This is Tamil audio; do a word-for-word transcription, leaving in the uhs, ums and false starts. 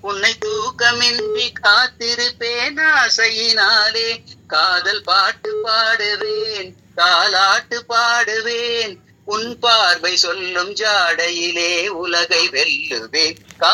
உன்னை தூக்கமின்றி காத்திருப்பேன் ஆசையினாலே. காதல் பாட்டு பாடுவேன், தாலாட்டு பாடுவேன், உன் பார்வை சொல்லும் ஜாடையிலே உலகை வெல்லுவேன்.